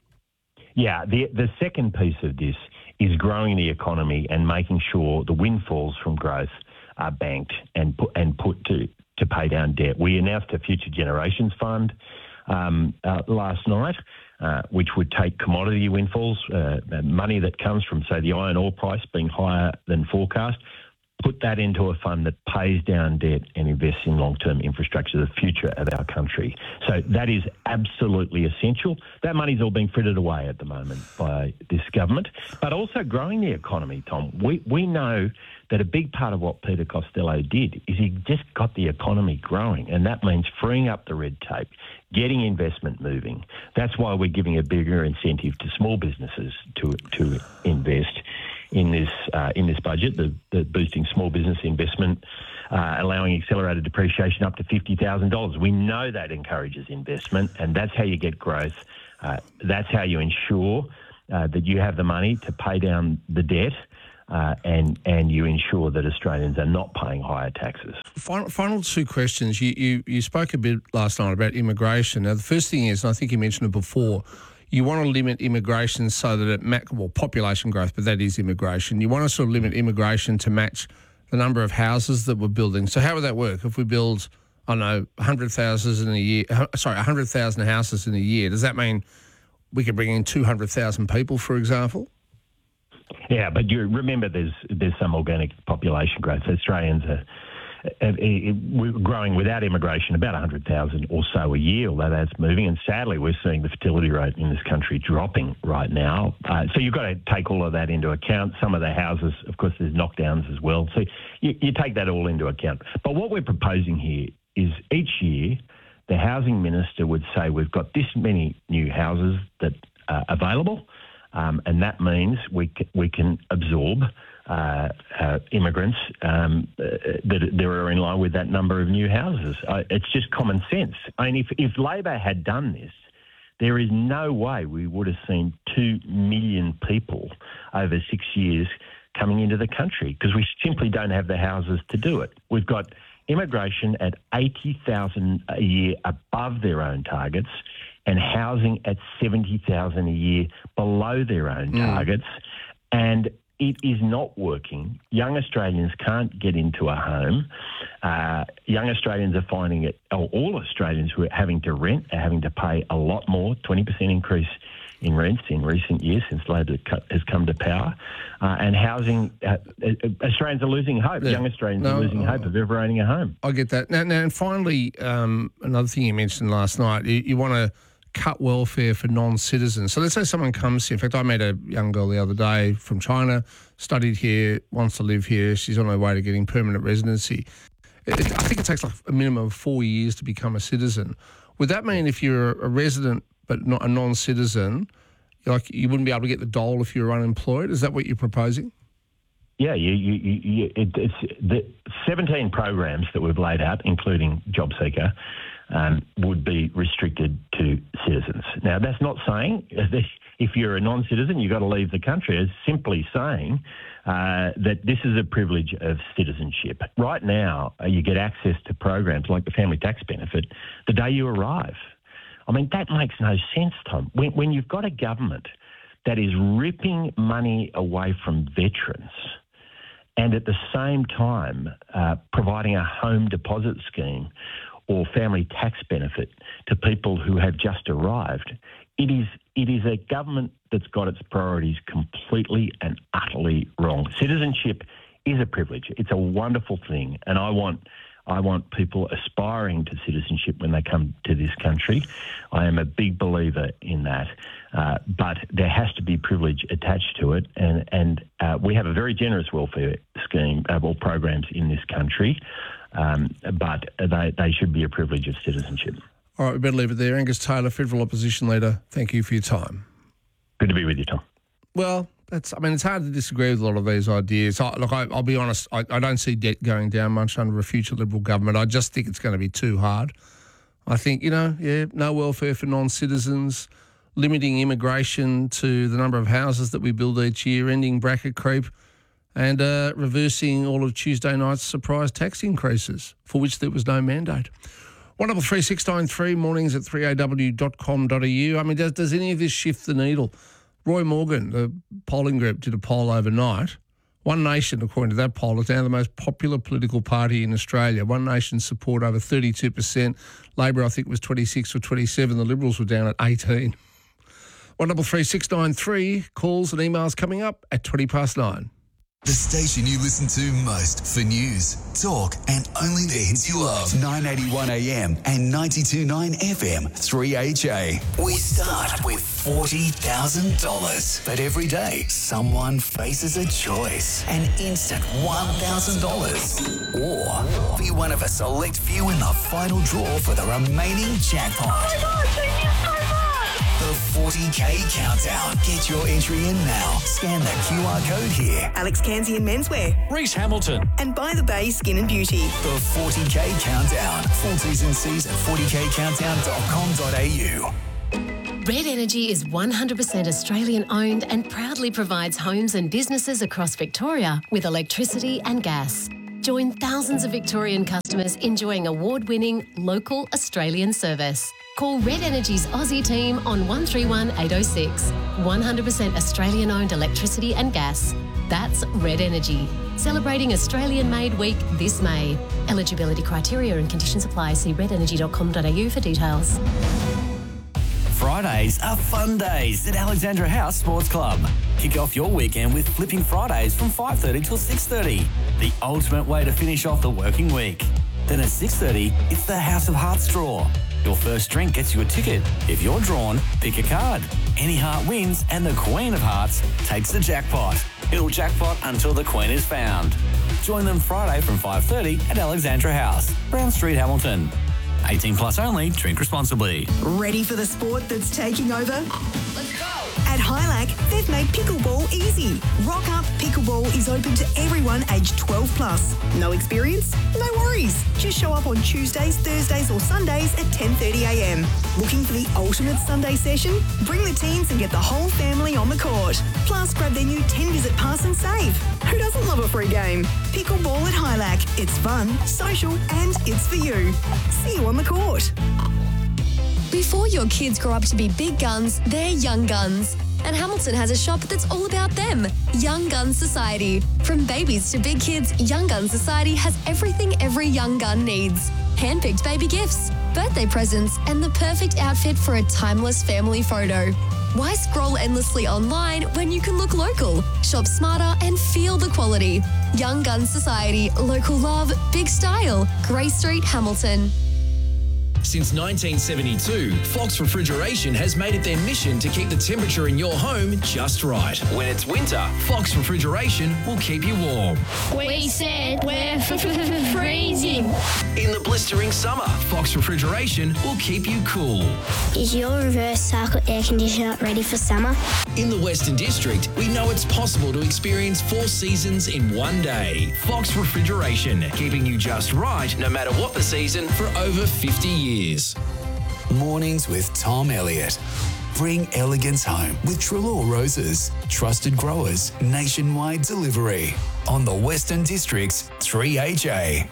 Yeah, the the second piece of this is growing the economy and making sure the windfalls from growth are banked and put and put to, to pay down debt. We announced a Future Generations Fund um, uh, last night, uh, which would take commodity windfalls, uh, money that comes from, say, the iron ore price being higher than forecast, put that into a fund that pays down debt and invests in long-term infrastructure, the future of our country. So that is absolutely essential. That money's all being frittered away at the moment by this government, but also growing the economy, Tom. We, we know that a big part of what Peter Costello did is he just got the economy growing, and that means freeing up the red tape, getting investment moving. That's why we're giving a bigger incentive to small businesses to to invest in this uh, in this budget, the, the boosting small business investment, uh, allowing accelerated depreciation up to fifty thousand dollars. We know that encourages investment, and that's how you get growth. Uh, that's how you ensure uh, that you have the money to pay down the debt. Uh, and and you ensure that Australians are not paying higher taxes. Final, final two questions. You, you you spoke a bit last night about immigration. Now, the first thing is, and I think you mentioned it before, you want to limit immigration so that it match, well, population growth, but that is immigration. You want to sort of limit immigration to match the number of houses that we're building. So how would that work? If we build, I don't know, one hundred thousand in a year, sorry, one hundred thousand houses in a year, does that mean we could bring in two hundred thousand people, for example? Yeah, but you remember there's there's some organic population growth. Australians are, are, are we're growing without immigration about one hundred thousand or so a year, although that's moving. And sadly, we're seeing the fertility rate in this country dropping right now. Uh, so you've got to take all of that into account. Some of the houses, of course, there's knockdowns as well. So you, you take that all into account. But what we're proposing here is each year the housing minister would say we've got this many new houses that are available. Um, and that means we c- we can absorb uh, uh, immigrants um, uh, that, that are in line with that number of new houses. Uh, it's just common sense. I mean, if, if Labor had done this, there is no way we would have seen two million people over six years coming into the country because we simply don't have the houses to do it. We've got immigration at eighty thousand a year above their own targets, and housing at seventy thousand a year below their own mm. targets. And it is not working. Young Australians can't get into a home. Uh, young Australians are finding it, or all Australians who are having to rent are having to pay a lot more, twenty percent increase in rents in recent years since Labor has come to power. Uh, and housing, uh, Australians are losing hope. Yeah. Young Australians no, are losing hope of ever owning a home. I get that. Now, now and finally, um, another thing you mentioned last night, you, you want to cut welfare for non-citizens. So let's say someone comes here. In fact, I met a young girl the other day from China, studied here, wants to live here. She's on her way to getting permanent residency. It, it, I think it takes like a minimum of four years to become a citizen. Would that mean if you're a resident but not a non-citizen, like you wouldn't be able to get the dole if you're unemployed? Is that what you're proposing? Yeah, you, you, you, it, it's the seventeen programs that we've laid out, including JobSeeker, um, would be restricted to citizens. Now, that's not saying if you're a non-citizen, you've got to leave the country. It's simply saying uh, that this is a privilege of citizenship. Right now, uh, you get access to programs like the family tax benefit the day you arrive. I mean, that makes no sense, Tom. When, when you've got a government that is ripping money away from veterans and at the same time uh, providing a home deposit scheme or family tax benefit to people who have just arrived, it is it is a government that's got its priorities completely and utterly wrong. Citizenship is a privilege. It's a wonderful thing, and I want I want people aspiring to citizenship when they come to this country. I am a big believer in that, uh, but there has to be privilege attached to it, and and uh, we have a very generous welfare scheme, uh, well, programs in this country, um, but they, they should be a privilege of citizenship. All right, we better leave it there. Angus Taylor, Federal Opposition Leader, thank you for your time. Good to be with you, Tom. Well, that's, I mean, it's hard to disagree with a lot of these ideas. I, look, I, I'll be honest, I, I don't see debt going down much under a future Liberal government. I just think it's going to be too hard. I think, you know, yeah, no welfare for non-citizens, limiting immigration to the number of houses that we build each year, ending bracket creep, and uh, reversing all of Tuesday night's surprise tax increases, for which there was no mandate. one double three six nine three, mornings at three a w dot com dot a u. I mean, does, does any of this shift the needle? Roy Morgan, the polling group, did a poll overnight. One Nation, according to that poll, is now the most popular political party in Australia. One Nation's support over thirty-two percent. Labor, I think, was twenty-six or twenty-seven. The Liberals were down at eighteen. one double three six nine three, calls and emails coming up at twenty past nine. The station you listen to most for news, talk, and only the hits you love. nine eighty-one A M and ninety-two point nine F M, three H A. We start with forty thousand dollars. But every day, someone faces a choice. An instant one thousand dollars. Or be one of a select few in the final draw for the remaining jackpot. Oh my God, thank you so much. The forty K Countdown. Get your entry in now. Scan the Q R code here. Alex Kansian Menswear. Reece Hamilton. And By the Bay Skin and Beauty. The forty K Countdown. Full T's and C's at forty k countdown dot com dot a u. Red Energy is one hundred percent Australian owned and proudly provides homes and businesses across Victoria with electricity and gas. Join thousands of Victorian customers enjoying award-winning local Australian service. Call Red Energy's Aussie team on one three one eight oh six. one hundred percent Australian-owned electricity and gas. That's Red Energy. Celebrating Australian-made week this May. Eligibility criteria and conditions apply. See red energy dot com dot a u for details. Fridays are fun days at Alexandra House Sports Club. Kick off your weekend with Flipping Fridays from five thirty till six thirty. The ultimate way to finish off the working week. Then at six thirty, it's the House of Hearts draw. Your first drink gets you a ticket. If you're drawn, pick a card. Any heart wins and the Queen of Hearts takes the jackpot. It'll jackpot until the Queen is found. Join them Friday from five thirty at Alexandra House, Brown Street, Hamilton. eighteen plus only, drink responsibly. Ready for the sport that's taking over? Let's go! At Highlight, they've made pickleball easy. Rock Up Pickleball is open to everyone aged twelve plus. No experience? No worries. Just show up on Tuesdays, Thursdays or Sundays at ten thirty a m. Looking for the ultimate Sunday session? Bring the teens and get the whole family on the court. Plus, grab their new ten-visit pass and save. Who doesn't love a free game? Pickleball at Highlight. It's fun, social and it's for you. See you on the court. Before your kids grow up to be big guns, they're young guns. And Hamilton has a shop that's all about them, Young Guns Society. From babies to big kids, Young Guns Society has everything every young gun needs. Hand-picked baby gifts, birthday presents, and the perfect outfit for a timeless family photo. Why scroll endlessly online when you can look local, shop smarter and feel the quality? Young Guns Society, local love, big style. Grey Street, Hamilton. Since nineteen seventy-two, Fox Refrigeration has made it their mission to keep the temperature in your home just right. When it's winter, Fox Refrigeration will keep you warm. We said we're freezing. In the blistering summer, Fox Refrigeration will keep you cool. Is your reverse cycle air conditioner ready for summer? In the Western District, we know it's possible to experience four seasons in one day. Fox Refrigeration, keeping you just right no matter what the season for over fifty years. Mornings with Tom Elliott. Bring elegance home with Trelaw Roses. Trusted growers, nationwide delivery. On the Western District's three H A.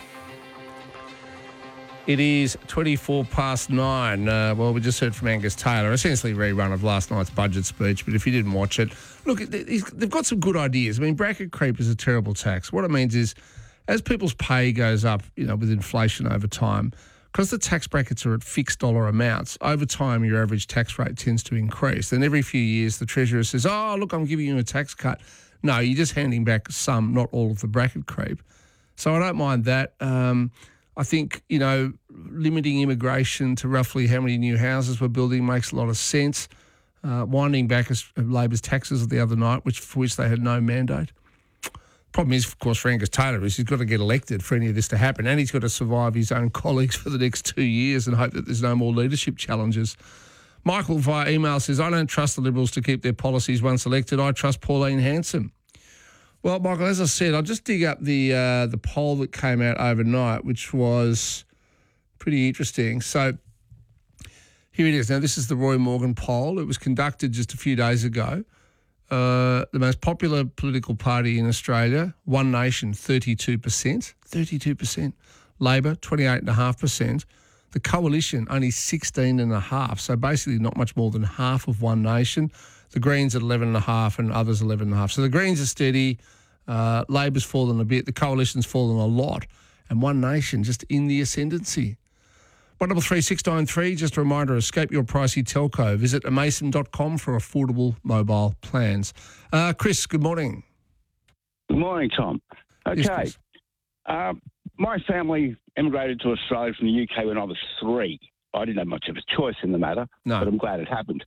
It is twenty-four past nine. Uh, well, we just heard from Angus Taylor, essentially a rerun of last night's budget speech. But if you didn't watch it, look, they've got some good ideas. I mean, bracket creep is a terrible tax. What it means is, as people's pay goes up, you know, with inflation over time, because the tax brackets are at fixed dollar amounts, over time your average tax rate tends to increase. Then every few years the Treasurer says, oh, look, I'm giving you a tax cut. No, you're just handing back some, not all of the bracket creep. So I don't mind that. Um, I think, you know, limiting immigration to roughly how many new houses we're building makes a lot of sense. Uh, winding back Labor's taxes the other night, which for which they had no mandate. Problem is, of course, for Angus Taylor is he's got to get elected for any of this to happen, and he's got to survive his own colleagues for the next two years and hope that there's no more leadership challenges. Michael via email says, I don't trust the Liberals to keep their policies once elected. I trust Pauline Hanson. Well, Michael, as I said, I'll just dig up the uh, the poll that came out overnight, which was pretty interesting. So here it is. Now, this is the Roy Morgan poll. It was conducted just a few days ago. Uh, the most popular political party in Australia, One Nation, thirty-two percent. thirty-two percent. Labor, twenty-eight point five percent. The Coalition, only sixteen point five percent. So basically not much more than half of One Nation. The Greens at eleven point five percent and others eleven point five percent. So the Greens are steady. Uh, Labor's fallen a bit. The Coalition's fallen a lot. And One Nation just in the ascendancy. one double three six nine three, just a reminder, escape your pricey telco. Visit amason dot com for affordable mobile plans. Uh, Chris, good morning. Good morning, Tom. Okay. Yes, uh, my family emigrated to Australia from the U K when I was three. I didn't have much of a choice in the matter, No. but I'm glad it happened.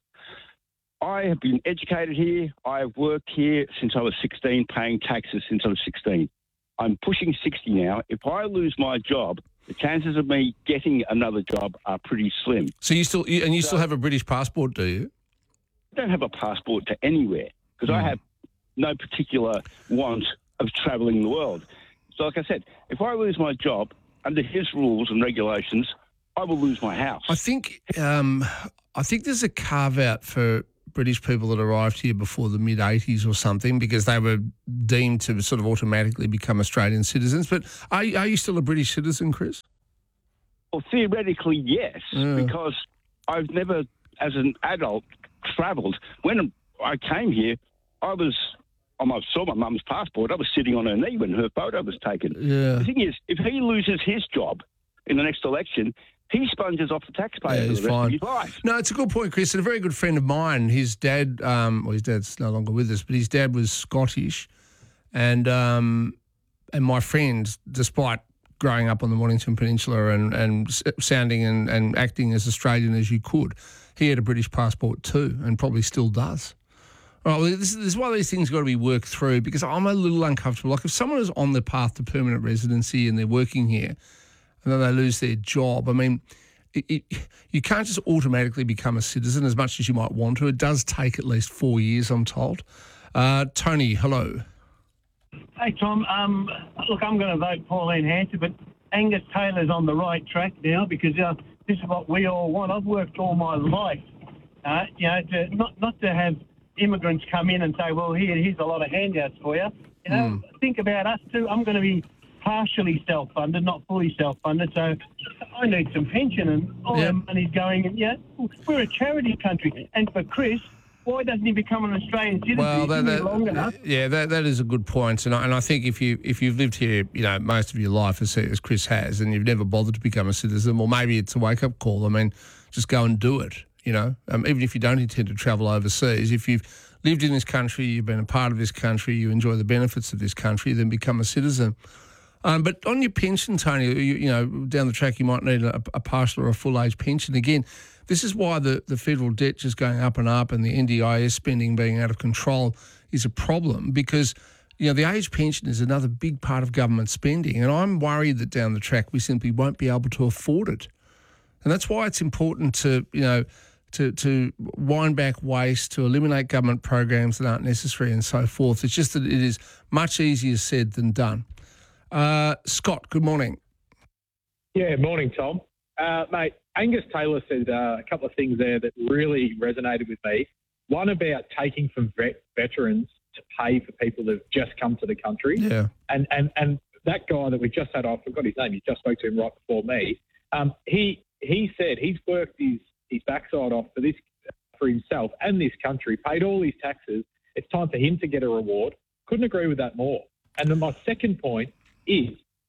I have been educated here. I have worked here since I was sixteen, paying taxes since I was sixteen. I'm pushing sixty now. If I lose my job, the chances of me getting another job are pretty slim. So you still, you, and you So- still have a British passport, do you? I don't have a passport to anywhere because I have no particular want of travelling the world. So like I said, if I lose my job, under his rules and regulations, I will lose my house. I think um, I think there's a carve out for British people that arrived here before the mid eighties or something because they were deemed to sort of automatically become Australian citizens. But are, are you still a British citizen, Chris? Well, theoretically, yes, Yeah. because I've never, as an adult, travelled. When I came here, I was, I saw my mum's passport. I was sitting on her knee when her photo was taken. Yeah. The thing is, if he loses his job in the next election, he sponges off the taxpayer Yeah, for he's the rest fine. of his life. No, it's a good point, Chris. And a very good friend of mine, his dad, um, well, his dad's no longer with us, but his dad was Scottish. And um, and my friend, despite growing up on the Mornington Peninsula and, and s- sounding and, and acting as Australian as you could, he had a British passport too and probably still does. All right, well, this, this is why these things got to be worked through because I'm a little uncomfortable. Like if someone is on the path to permanent residency and they're working here and then they lose their job, I mean, it, it, you can't just automatically become a citizen as much as you might want to. It does take at least four years, I'm told. Uh, Tony, hello. Hey, Tom. Um, look, I'm going to vote Pauline Hanson, but Angus Taylor's on the right track now because uh, this is what we all want. I've worked all my life, uh, you know, to not not to have immigrants come in and say, well, here, here's a lot of handouts for you. You know, Mm. think about us too. I'm going to be partially self-funded, not fully self-funded, so I need some pension and all Yeah. our money's going. And, yeah, we're a charity country. And for Chris, why doesn't he become an Australian citizen? Well, He's that, been here that, long enough. yeah, that that is a good point, and I, and I think if you if you've lived here, you know, most of your life as, as Chris has, and you've never bothered to become a citizen, well, maybe it's a wake up call. I mean, just go and do it. You know, um, even if you don't intend to travel overseas, if you've lived in this country, you've been a part of this country, you enjoy the benefits of this country, then become a citizen. Um, but on your pension, Tony, you, you know, down the track you might need a, a partial or a full age pension. Again, this is why the, the federal debt just going up and up and the N D I S spending being out of control is a problem because, you know, the age pension is another big part of government spending. And I'm worried that down the track we simply won't be able to afford it. And that's why it's important to, you know, to, to wind back waste, to eliminate government programs that aren't necessary and so forth. It's just that it is much easier said than done. Uh, Scott, good morning. Yeah, morning, Tom. Uh, mate, Angus Taylor said uh, a couple of things there that really resonated with me. One about taking from vet- veterans to pay for people that have just come to the country. Yeah. And, and, and that guy that we just had, I forgot his name, he just spoke to him right before me. Um, he he said he's worked his, his backside off for this for himself and this country, paid all his taxes. It's time for him to get a reward. Couldn't agree with that more. And then my second point is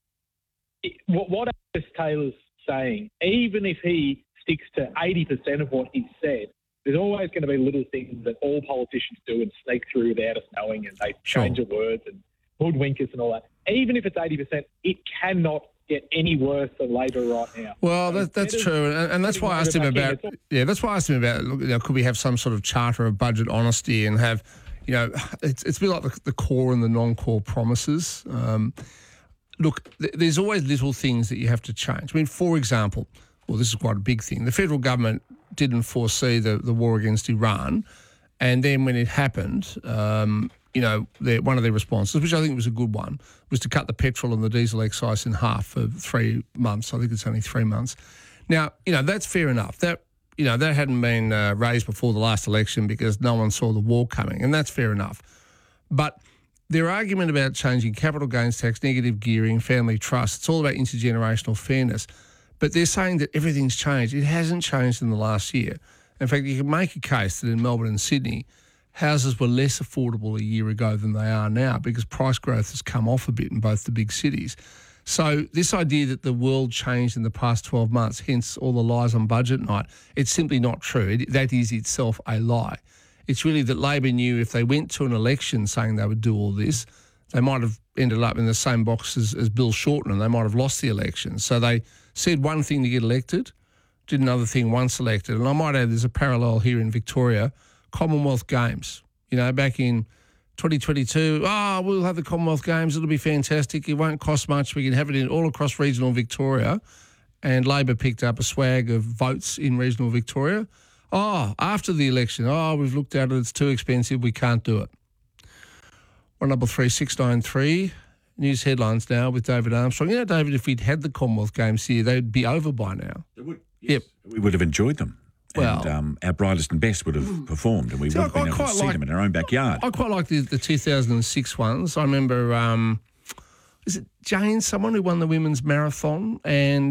what, what Angus Taylor's saying, even if he sticks to eighty percent of what he said, there's always going to be little things that all politicians do and sneak through without us knowing, and they change the words and hoodwink us and all that. Even if it's eighty percent, it cannot get any worse than Labor right now. Well, that, that's true, and, and that's why I asked him about. Yeah, that's why I asked him about. Look, you know, could we have some sort of charter of budget honesty and have, you know, it's it's a bit like the, the core and the non-core promises. Um, look, th- there's always little things that you have to change. I mean, for example, well, this is quite a big thing. The federal government didn't foresee the, the war against Iran, and then when it happened, um, you know, their, one of their responses, which I think was a good one, was to cut the petrol and the diesel excise in half for three months. I think it's only three months. Now, you know, that's fair enough. That, you know, that hadn't been uh, raised before the last election because no one saw the war coming, and that's fair enough. But their argument about changing capital gains tax, negative gearing, family trust, it's all about intergenerational fairness. But they're saying that everything's changed. It hasn't changed in the last year. In fact, you can make a case that in Melbourne and Sydney, houses were less affordable a year ago than they are now because price growth has come off a bit in both the big cities. So this idea that the world changed in the past twelve months, hence all the lies on budget night, it's simply not true. It, that is itself a lie. It's really that Labor knew if they went to an election saying they would do all this, they might have ended up in the same box as, as Bill Shorten, and they might have lost the election. So they said one thing to get elected, did another thing once elected. And I might add there's a parallel here in Victoria, Commonwealth Games. You know, back in twenty twenty-two, oh, we'll have the Commonwealth Games, it'll be fantastic, it won't cost much, we can have it in all across regional Victoria. And Labor picked up a swag of votes in regional Victoria. Oh, after the election, oh, we've looked at it, it's too expensive, we can't do it. one double three six nine three, news headlines now with David Armstrong. You know, David, if we'd had the Commonwealth Games here, they'd be over by now. They would. Yep. We would have enjoyed them. Well, and um, our brightest and best would have performed, and we See, would have I- been I able to quite see like- them in our own backyard. I quite like the, the two thousand six ones. I remember, um, is it Jane, someone who won the women's marathon? And